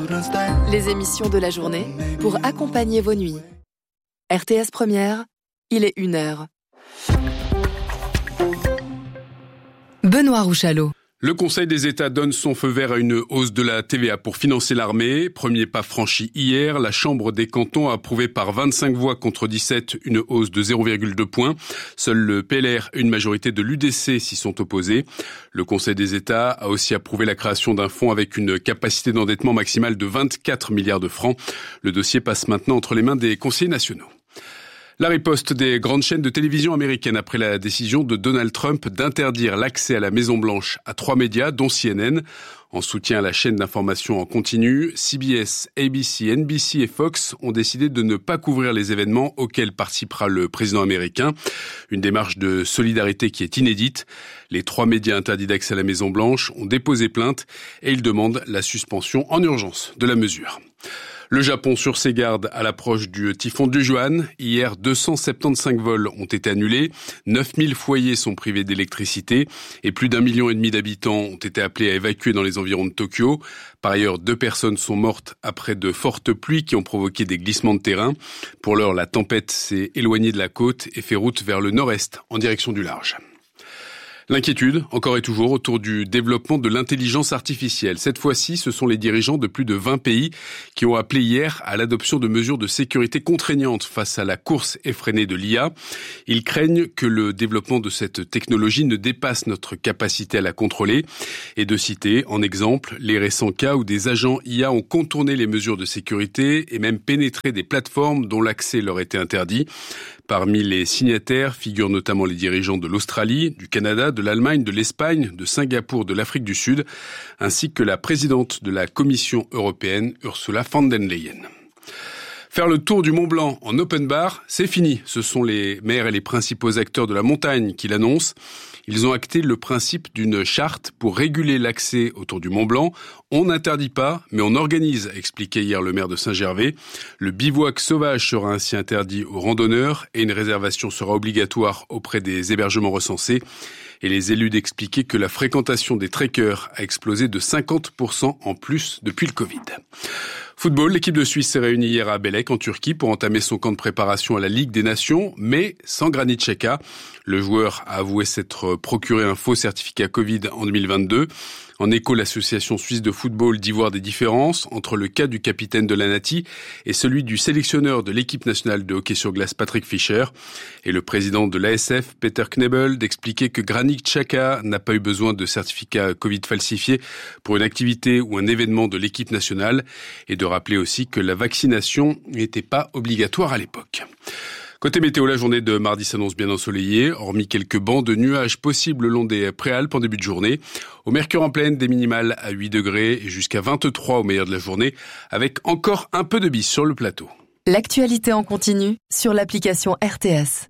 Les émissions de la journée pour accompagner vos nuits. RTS Première, il est 1h. Benoît Rouchalot. Le Conseil des États donne son feu vert à une hausse de la TVA pour financer l'armée. Premier pas franchi hier, la Chambre des cantons a approuvé par 25 voix contre 17 une hausse de 0,2 points. Seul le PLR et une majorité de l'UDC s'y sont opposés. Le Conseil des États a aussi approuvé la création d'un fonds avec une capacité d'endettement maximale de 24 milliards de francs. Le dossier passe maintenant entre les mains des conseillers nationaux. La riposte des grandes chaînes de télévision américaines après la décision de Donald Trump d'interdire l'accès à la Maison-Blanche à 3 médias, dont CNN. En soutien à la chaîne d'information en continu, CBS, ABC, NBC et Fox ont décidé de ne pas couvrir les événements auxquels participera le président américain. Une démarche de solidarité qui est inédite. Les 3 médias interdits d'accès à la Maison-Blanche ont déposé plainte et ils demandent la suspension en urgence de la mesure. Le Japon sur ses gardes à l'approche du typhon Dujuan. Hier, 275 vols ont été annulés. 9000 foyers sont privés d'électricité et plus d'1,5 million d'habitants ont été appelés à évacuer dans les environs de Tokyo. Par ailleurs, 2 personnes sont mortes après de fortes pluies qui ont provoqué des glissements de terrain. Pour l'heure, la tempête s'est éloignée de la côte et fait route vers le nord-est en direction du large. L'inquiétude, encore et toujours, autour du développement de l'intelligence artificielle. Cette fois-ci, ce sont les dirigeants de plus de 20 pays qui ont appelé hier à l'adoption de mesures de sécurité contraignantes face à la course effrénée de l'IA. Ils craignent que le développement de cette technologie ne dépasse notre capacité à la contrôler. Et de citer, en exemple, les récents cas où des agents IA ont contourné les mesures de sécurité et même pénétré des plateformes dont l'accès leur était interdit. Parmi les signataires figurent notamment les dirigeants de l'Australie, du Canada, de l'Allemagne, de l'Espagne, de Singapour, de l'Afrique du Sud, ainsi que la présidente de la Commission européenne, Ursula von der Leyen. Faire le tour du Mont Blanc en open bar, c'est fini. Ce sont les maires et les principaux acteurs de la montagne qui l'annoncent. Ils ont acté le principe d'une charte pour réguler l'accès autour du Mont Blanc. On n'interdit pas, mais on organise, a expliqué hier le maire de Saint-Gervais. Le bivouac sauvage sera ainsi interdit aux randonneurs et une réservation sera obligatoire auprès des hébergements recensés. Et les élus d'expliquer que la fréquentation des trekkers a explosé de 50% en plus depuis le Covid. Football, l'équipe de Suisse s'est réunie hier à Bélek en Turquie pour entamer son camp de préparation à la Ligue des Nations, mais sans Granit Xhaka. Le joueur a avoué s'être procuré un faux certificat Covid en 2022. En écho, l'association suisse de football dit voir des différences entre le cas du capitaine de la Nati et celui du sélectionneur de l'équipe nationale de hockey sur glace Patrick Fischer. Et le président de l'ASF, Peter Knebel, d'expliquer que Granit Xhaka n'a pas eu besoin de certificat Covid falsifié pour une activité ou un événement de l'équipe nationale et de rappeler aussi que la vaccination n'était pas obligatoire à l'époque. Côté météo, la journée de mardi s'annonce bien ensoleillée, hormis quelques bancs de nuages possibles le long des Préalpes en début de journée. Au mercure en pleine, des minimales à 8 degrés et jusqu'à 23 au meilleur de la journée, avec encore un peu de bise sur le plateau. L'actualité en continu sur l'application RTS.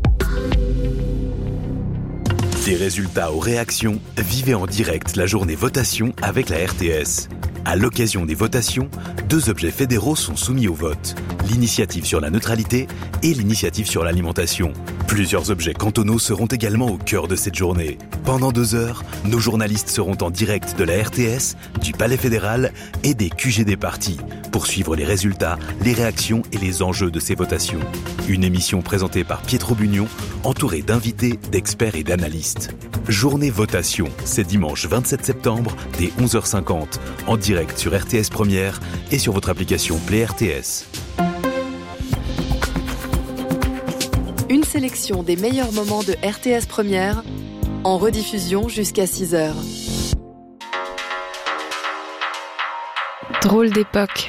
Des résultats aux réactions, vivez en direct la journée votation avec la RTS. À l'occasion des votations, 2 objets fédéraux sont soumis au vote. L'initiative sur la neutralité et l'initiative sur l'alimentation. Plusieurs objets cantonaux seront également au cœur de cette journée. Pendant 2 heures, nos journalistes seront en direct de la RTS, du Palais fédéral et des QG des partis pour suivre les résultats, les réactions et les enjeux de ces votations. Une émission présentée par Pietro Bugnon, entourée d'invités, d'experts et d'analystes. Journée votation, c'est dimanche 27 septembre dès 11h50 en direct sur RTS Première et sur votre application Play RTS. Une sélection des meilleurs moments de RTS Première en rediffusion jusqu'à 6h. Drôle d'époque.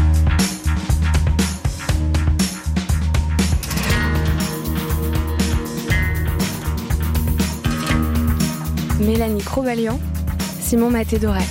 Mélanie Crobalian, Simon Maté-Doré.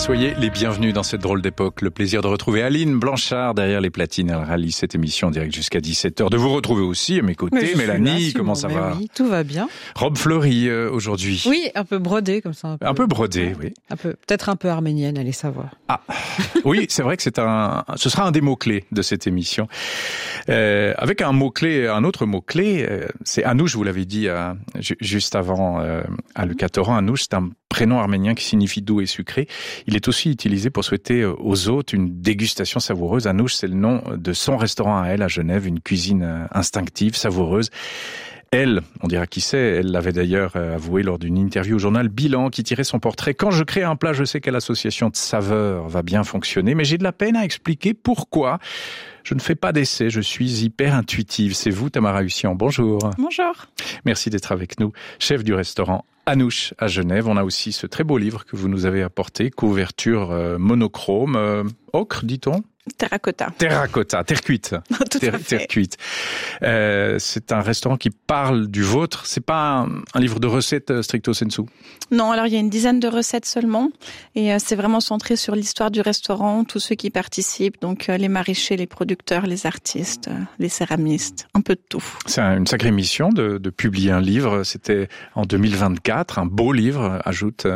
Soyez les bienvenus dans cette drôle d'époque. Le plaisir de retrouver Aline Blanchard derrière les platines. Elle réalise cette émission en direct jusqu'à 17h. De vous retrouver aussi à mes côtés. Mélanie, comment ça va? Oui, tout va bien. Robe fleurie aujourd'hui. Oui, un peu brodée comme ça. Un peu brodée, oui. Peut-être un peu arménienne, allez savoir. Ah, oui, c'est vrai que ce sera un des mots-clés de cette émission. Avec un autre mot-clé, c'est Anouch, vous l'avez dit juste avant à Le Catoran. Anouch, c'est un prénom arménien qui signifie doux et sucré. Il est aussi utilisé pour souhaiter aux hôtes une dégustation savoureuse. Anouch, c'est le nom de son restaurant à elle, à Genève, une cuisine instinctive, savoureuse. Elle, on dira qui c'est, elle l'avait d'ailleurs avoué lors d'une interview au journal Bilan qui tirait son portrait. Quand je crée un plat, je sais quelle association de saveurs va bien fonctionner, mais j'ai de la peine à expliquer pourquoi. Je ne fais pas d'essai, je suis hyper intuitive. C'est vous, Tamara Hussian. Bonjour. Bonjour. Merci d'être avec nous. Chef du restaurant Anouch à Genève. On a aussi ce très beau livre que vous nous avez apporté, couverture monochrome, ocre, dit-on? Terracotta. Terre cuite. Terre cuite. C'est un restaurant qui parle du vôtre. C'est pas un livre de recettes stricto sensu. Non, alors il y a une dizaine de recettes seulement. Et c'est vraiment centré sur l'histoire du restaurant, tous ceux qui participent, donc les maraîchers, les producteurs, les artistes, les céramistes, un peu de tout. C'est une sacrée mission de publier un livre. C'était en 2024, un beau livre, ajoute.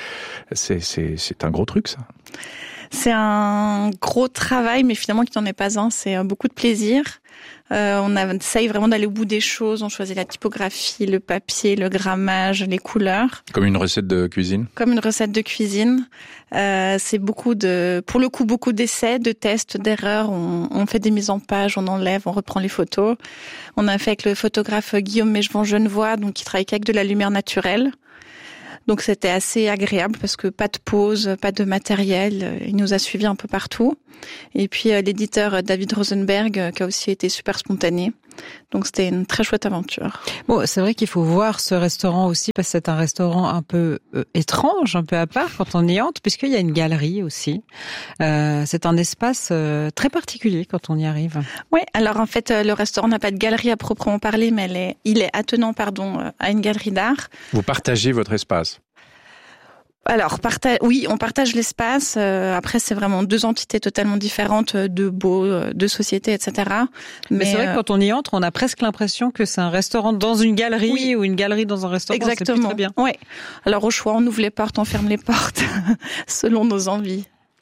C'est un gros truc, ça. C'est un gros travail, mais finalement qui n'en est pas un. C'est beaucoup de plaisir. On essaye vraiment d'aller au bout des choses. On choisit la typographie, le papier, le grammage, les couleurs. Comme une recette de cuisine. Comme une recette de cuisine. C'est pour le coup, beaucoup d'essais, de tests, d'erreurs. On fait des mises en page, on enlève, on reprend les photos. On a fait avec le photographe Guillaume Mechevant-Genevois, donc qui travaille qu'avec de la lumière naturelle. Donc c'était assez agréable parce que pas de pause, pas de matériel. Il nous a suivis un peu partout. Et puis l'éditeur David Rosenberg qui a aussi été super spontané. Donc c'était une très chouette aventure. Bon, c'est vrai qu'il faut voir ce restaurant aussi parce que c'est un restaurant un peu étrange, un peu à part quand on y entre, puisqu'il y a une galerie aussi. C'est un espace très particulier quand on y arrive. Oui, alors en fait le restaurant n'a pas de galerie à proprement parler, mais il est attenant à une galerie d'art. Vous partagez votre espace? Alors, oui, on partage l'espace. Après, c'est vraiment deux entités totalement différentes de société, etc. Mais c'est vrai que quand on y entre, on a presque l'impression que c'est un restaurant dans une galerie, oui, ou une galerie dans un restaurant. Exactement. C'est très bien. Oui. Alors, au choix, on ouvre les portes, on ferme les portes, selon nos envies.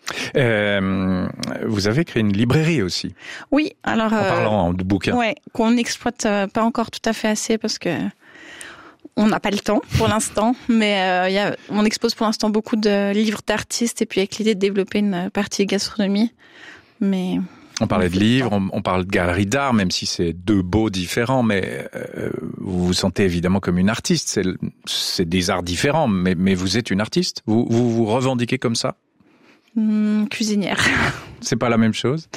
Vous avez créé une librairie aussi. Oui, alors. En parlant de bouquins. Ouais, qu'on n'exploite pas encore tout à fait assez parce que. On n'a pas le temps pour l'instant, mais on expose pour l'instant beaucoup de livres d'artistes et puis avec l'idée de développer une partie gastronomie. Mais on parlait de livres, on parle de galerie d'art, même si c'est deux beaux différents, mais vous vous sentez évidemment comme une artiste. C'est des arts différents, mais vous êtes une artiste. Vous revendiquez comme ça? Cuisinière. C'est pas la même chose?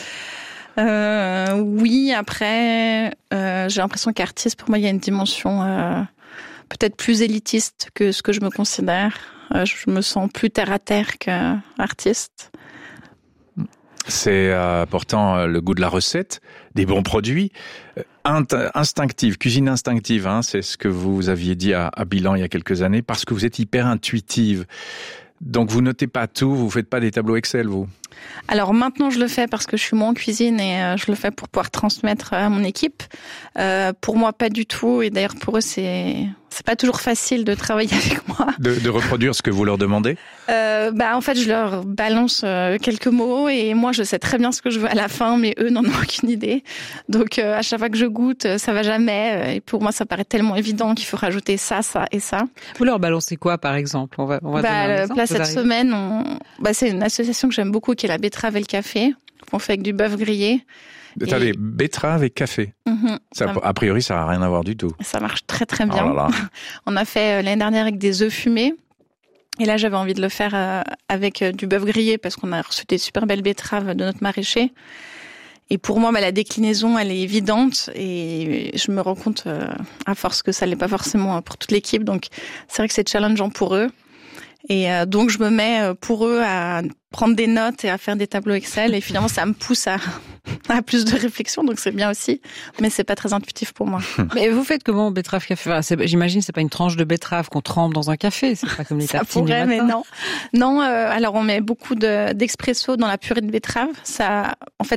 Oui, après, j'ai l'impression qu'artiste, pour moi, il y a une dimension peut-être plus élitiste que ce que je me considère. Je me sens plus terre à terre qu'artiste. C'est pourtant le goût de la recette, des bons produits, instinctive, cuisine instinctive, hein, c'est ce que vous aviez dit à Bilan il y a quelques années, parce que vous êtes hyper intuitive. Donc vous notez pas tout, vous faites pas des tableaux Excel, vous? Alors maintenant je le fais parce que je suis moi en cuisine et je le fais pour pouvoir transmettre à mon équipe. Pour moi pas du tout, et d'ailleurs pour eux c'est pas toujours facile de travailler avec moi. De reproduire ce que vous leur demandez? En fait je leur balance quelques mots et moi je sais très bien ce que je veux à la fin, mais eux n'en ont aucune idée. Donc à chaque fois que je goûte, ça va jamais. Et pour moi ça paraît tellement évident qu'il faut rajouter ça, ça et ça. Vous leur balancez quoi par exemple? On va donner un exemple. Là cette semaine, c'est une association que j'aime beaucoup qui est la betterave et le café, qu'on fait avec du bœuf grillé. Attendez, betterave et café. Ça, a priori, ça n'a rien à voir du tout. Ça marche très très bien. Oh là là. On a fait l'année dernière avec des œufs fumés. Et là, j'avais envie de le faire avec du bœuf grillé parce qu'on a reçu des super belles betteraves de notre maraîcher. Et pour moi, la déclinaison, elle est évidente et je me rends compte à force que ça l'est pas forcément pour toute l'équipe. Donc, c'est vrai que c'est challengeant pour eux. Et donc, je me mets pour eux à prendre des notes et à faire des tableaux Excel. Et finalement, ça me pousse à a plus de réflexion, donc c'est bien aussi. Mais c'est pas très intuitif pour moi. Mais vous faites comment betterave café? J'imagine c'est pas une tranche de betterave qu'on trempe dans un café, c'est pas comme les tartines du matin. Mais non. Non, alors on met beaucoup d'expresso dans la purée de betterave. Ça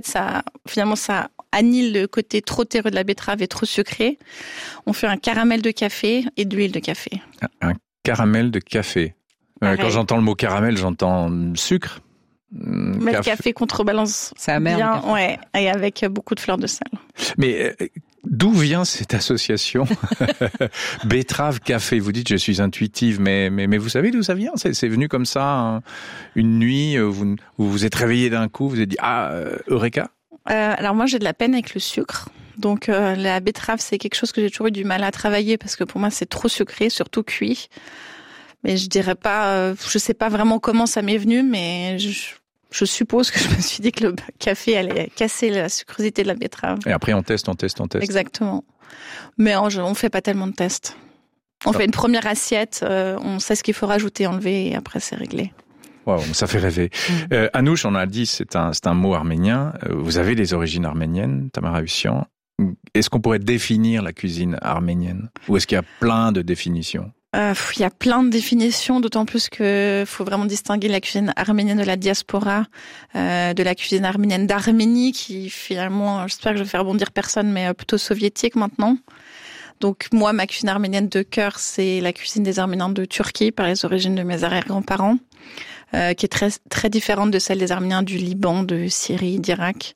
annule le côté trop terreux de la betterave et trop sucré. On fait un caramel de café et de l'huile de café. Un caramel de café. Quand j'entends le mot caramel, j'entends sucre. Mais le café contrebalance. C'est amer. Bien, ouais, et avec beaucoup de fleurs de sel. Mais d'où vient cette association betterave café? Vous dites je suis intuitive, mais vous savez d'où ça vient? C'est venu comme ça une nuit, vous vous êtes réveillé d'un coup, vous vous êtes dit eureka? Alors moi j'ai de la peine avec le sucre. Donc la betterave c'est quelque chose que j'ai toujours eu du mal à travailler parce que pour moi c'est trop sucré, surtout cuit. Mais je dirais pas, je sais pas vraiment comment ça m'est venu, mais je suppose que je me suis dit que le café allait casser la sucrosité de la betterave. Et après on teste. Exactement. Mais on fait pas tellement de tests. On fait une première assiette, on sait ce qu'il faut rajouter, enlever, et après c'est réglé. Wow, ça fait rêver. Anouche, on a dit, c'est un mot arménien. Vous avez des origines arméniennes, Tamara Hussian. Est-ce qu'on pourrait définir la cuisine arménienne? Ou est-ce qu'il y a plein de définitions? Il y a plein de définitions, d'autant plus que faut vraiment distinguer la cuisine arménienne de la diaspora, de la cuisine arménienne d'Arménie, qui finalement, j'espère que je vais faire bondir personne, mais plutôt soviétique maintenant. Donc moi, ma cuisine arménienne de cœur, c'est la cuisine des Arméniens de Turquie, par les origines de mes arrière-grands-parents, qui est très, très différente de celle des Arméniens du Liban, de Syrie, d'Irak.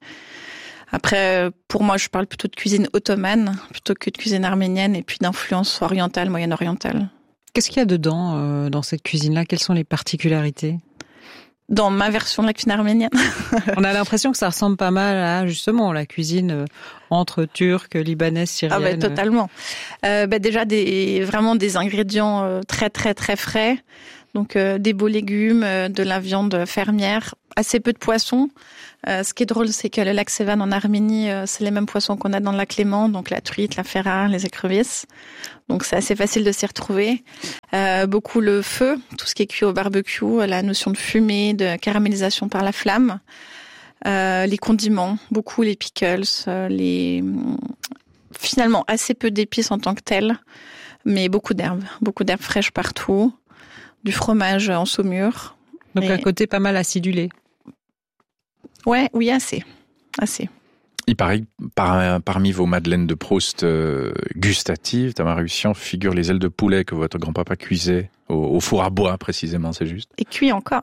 Après, pour moi, je parle plutôt de cuisine ottomane, plutôt que de cuisine arménienne, et puis d'influence orientale, moyen-orientale. Qu'est-ce qu'il y a dedans, dans cette cuisine-là? Quelles sont les particularités? Dans ma version de la cuisine arménienne. On a l'impression que ça ressemble pas mal à, justement, la cuisine entre turque, libanaise, syrienne. Ah bah, totalement. Déjà, vraiment des ingrédients très, très, très frais. Donc, des beaux légumes, de la viande fermière, assez peu de poissons. Ce qui est drôle, c'est que le lac Sevan en Arménie, c'est les mêmes poissons qu'on a dans le lac Léman, donc la truite, la ferrare, les écrevisses. Donc c'est assez facile de s'y retrouver. Beaucoup le feu, tout ce qui est cuit au barbecue, la notion de fumée, de caramélisation par la flamme. Les condiments, beaucoup les pickles, finalement assez peu d'épices en tant que telles, mais beaucoup d'herbes fraîches partout, du fromage en saumure. Donc un côté pas mal acidulé. Oui, assez. Il paraît que parmi vos madeleines de Proust gustatives, Tamara Hussian, figurent les ailes de poulet que votre grand-papa cuisait au four à bois, précisément, c'est juste? Et cuit encore.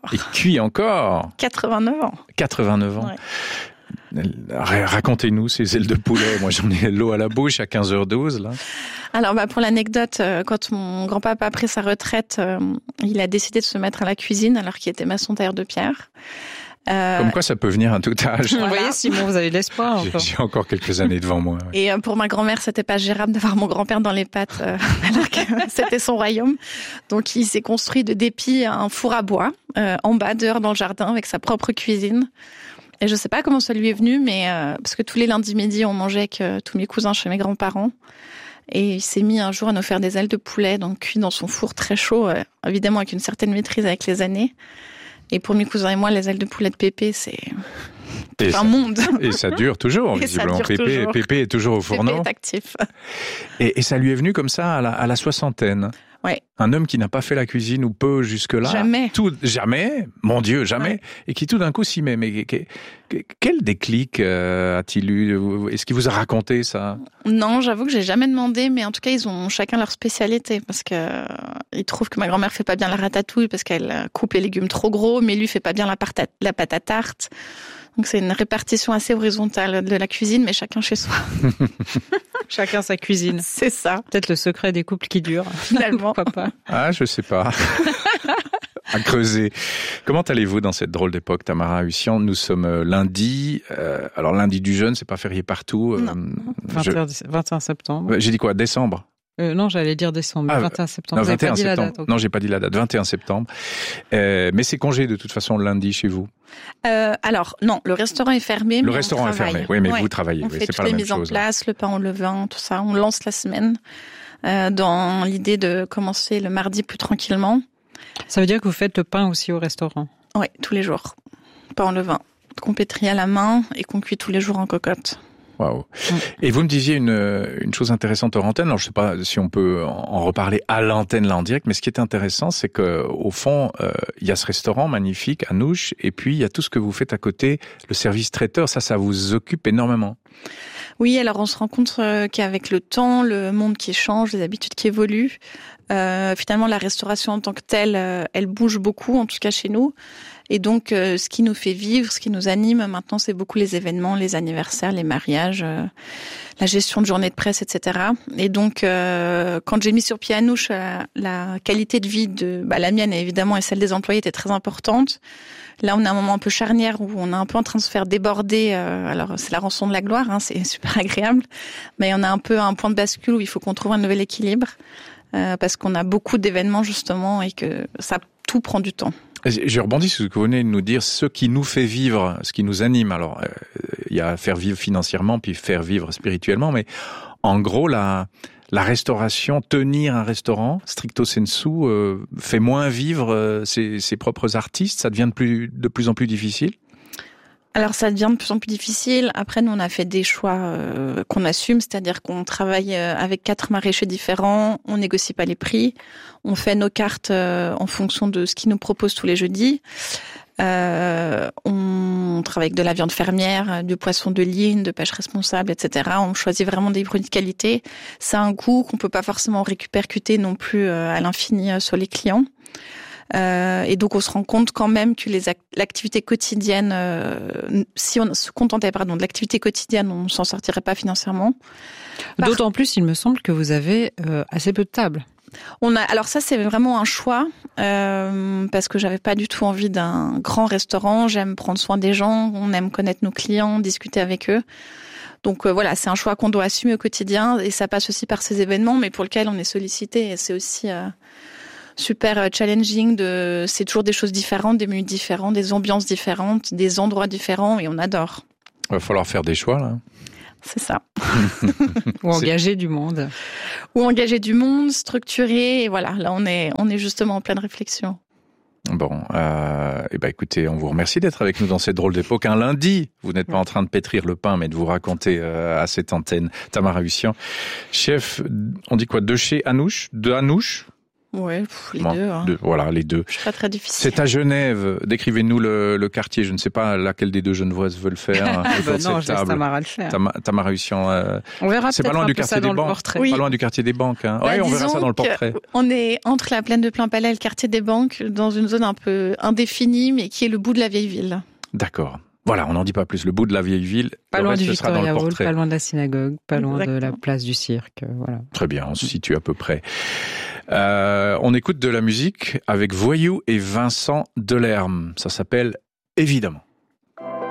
89 ans. 89 ans. Ouais. Racontez-nous ces ailes de poulet. Moi, j'en ai l'eau à la bouche à 15h12, là. Alors, pour l'anecdote, quand mon grand-papa a pris sa retraite, il a décidé de se mettre à la cuisine alors qu'il était maçon tailleur de pierre. Comme quoi ça peut venir à tout âge. Vous voyez, Simon, vous avez de l'espoir. J'ai encore quelques années devant moi. Ouais. Et pour ma grand-mère, c'était pas gérable d'avoir mon grand-père dans les pattes alors que c'était son royaume. Donc il s'est construit de dépit un four à bois en bas, dehors dans le jardin, avec sa propre cuisine. Et je sais pas comment ça lui est venu, mais parce que tous les lundis midi, on mangeait avec tous mes cousins chez mes grands-parents. Et il s'est mis un jour à nous faire des ailes de poulet, donc cuit dans son four très chaud, évidemment avec une certaine maîtrise avec les années. Et pour mes cousins et moi, les ailes de poulet de Pépé, c'est un monde. Et ça dure toujours, visiblement. Pépé est toujours au fourneau. Pépé est actif. Et ça lui est venu comme ça à la soixantaine. Ouais. Un homme qui n'a pas fait la cuisine ou peu jusque-là. Jamais. Jamais. Mon Dieu, jamais. Ouais. Et qui tout d'un coup s'y met. Mais quel déclic a-t-il eu? Est-ce qu'il vous a raconté ça? Non, j'avoue que j'ai jamais demandé, mais en tout cas, ils ont chacun leur spécialité parce que ils trouvent que ma grand-mère fait pas bien la ratatouille parce qu'elle coupe les légumes trop gros, mais lui fait pas bien la pâte à tarte. Donc c'est une répartition assez horizontale de la cuisine, mais chacun chez soi. Chacun sa cuisine. C'est ça. Peut-être le secret des couples qui durent. Finalement. Pourquoi pas? Ah, je sais pas. À creuser. Comment allez-vous dans cette drôle d'époque, Tamara Hussian? Nous sommes lundi. Alors lundi du jeûne, c'est pas férié partout. Non. 21 septembre. J'ai dit quoi? Décembre? Non, j'allais dire décembre, 21 septembre. Non, vous 21 pas dit septembre. La date, okay. Non, j'ai pas dit la date. 21 septembre. Mais c'est congé de toute façon lundi chez vous. Alors non, le restaurant est fermé. Le restaurant est fermé. Oui, mais vous travaillez. On fait toutes les mises en place, le pain au levain, tout ça. On lance la semaine dans l'idée de commencer le mardi plus tranquillement. Ça veut dire que vous faites le pain aussi au restaurant? Oui, tous les jours. Pain au levain. qu'on pétrit à la main et qu'on cuit tous les jours en cocotte. Waouh. Et vous me disiez une chose intéressante hors antenne. Alors, je sais pas si on peut en reparler à l'antenne, là, en direct, mais ce qui est intéressant, c'est que, au fond, il y a ce restaurant magnifique, Anouche, et puis il y a tout ce que vous faites à côté, le service traiteur, ça vous occupe énormément. Oui, alors on se rend compte qu'avec le temps, le monde qui change, les habitudes qui évoluent, finalement la restauration en tant que telle, elle bouge beaucoup, en tout cas chez nous. Et donc, ce qui nous fait vivre, ce qui nous anime maintenant, c'est beaucoup les événements, les anniversaires, les mariages, la gestion de journées de presse, etc. Et donc, quand j'ai mis sur pied Anouche, la qualité de vie la mienne évidemment et celle des employés était très importante. Là, on a un moment un peu charnière où on est un peu en train de se faire déborder. Alors, c'est la rançon de la gloire, hein, c'est super agréable. Mais on a un peu un point de bascule où il faut qu'on trouve un nouvel équilibre parce qu'on a beaucoup d'événements justement et que ça tout prend du temps. Je rebondis sur ce que vous venez de nous dire, ce qui nous fait vivre, ce qui nous anime. Alors, il y a faire vivre financièrement, puis faire vivre spirituellement, mais en gros, la restauration, tenir un restaurant, stricto sensu, fait moins vivre ses propres artistes. Ça devient de plus en plus difficile. Alors ça devient de plus en plus difficile. Après, nous, on a fait des choix qu'on assume, c'est-à-dire qu'on travaille avec 4 maraîchers différents, on négocie pas les prix, on fait nos cartes en fonction de ce qu'ils nous proposent tous les jeudis. On travaille avec de la viande fermière, du poisson de ligne, de pêche responsable, etc. On choisit vraiment des produits de qualité. Ça a un coût qu'on peut pas forcément répercuter non plus à l'infini sur les clients. Et donc on se rend compte quand même que l'activité quotidienne, si on se contentait de l'activité quotidienne, on ne s'en sortirait pas financièrement. D'autant plus, il me semble que vous avez assez peu de tables. Alors ça, c'est vraiment un choix parce que j'avais pas du tout envie d'un grand restaurant. J'aime prendre soin des gens, on aime connaître nos clients, discuter avec eux. Donc voilà, c'est un choix qu'on doit assumer au quotidien et ça passe aussi par ces événements, mais pour lesquels on est sollicité. Et c'est aussi super challenging. C'est toujours des choses différentes, des menus différents, des ambiances différentes, des endroits différents et on adore. Il va falloir faire des choix là. C'est ça. Ou engager du monde. Ou engager du monde, structurer. Et voilà, là on est justement en pleine réflexion. Bon, écoutez, on vous remercie d'être avec nous dans cette drôle d'époque. Un lundi, vous n'êtes pas en train de pétrir le pain, mais de vous raconter à cette antenne. Tamara Hussian, chef, on dit quoi, de chez Anouche, de Anouche? Ouais, les deux. Hein. Voilà, les deux. C'est pas très difficile. C'est à Genève. Décrivez-nous le quartier. Je ne sais pas laquelle des deux Genevoises veut le faire. Non, je laisse Tamara le faire. Tamara Hussian. On verra c'est peut-être pas loin un du peu quartier ça des dans banques. le portrait. Oui. Pas loin du quartier des banques. Hein. Ouais, on verra ça dans le portrait. On est entre la plaine de Plainpalais et le quartier des banques, dans une zone un peu indéfinie, mais qui est le bout de la vieille ville. D'accord. Voilà, on n'en dit pas plus. Le bout de la vieille ville. Pas loin du Victoria Hall, pas loin de la synagogue, pas loin Exactement. de la place du cirque. Voilà. Très bien, on se situe à peu près. On écoute de la musique avec Voyou et Vincent Delerme. Ça s'appelle Évidemment.